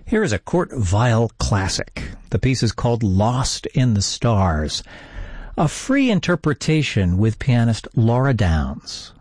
Here is a Kurt Weill classic. The piece is called Lost in the Stars, a free interpretation with pianist Laura Downs.